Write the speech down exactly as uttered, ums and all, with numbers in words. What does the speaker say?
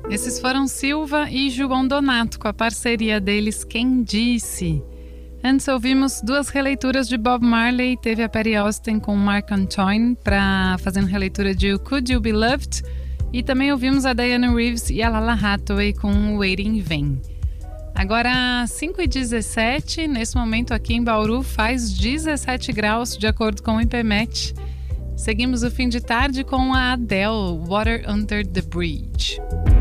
Esses foram Silva e João Donato, com a parceria deles Quem Disse. Antes ouvimos duas releituras de Bob Marley, teve a Patty Austin com Mark Antoine, pra, fazendo releitura de Could You Be Loved, e também ouvimos a Diana Reeves e a Lala Hathaway com Waiting in Vain. Agora, cinco e dezessete, nesse momento aqui em Bauru faz dezessete graus, de acordo com o IPMET. Seguimos o fim de tarde com a Adele, Water Under the Bridge.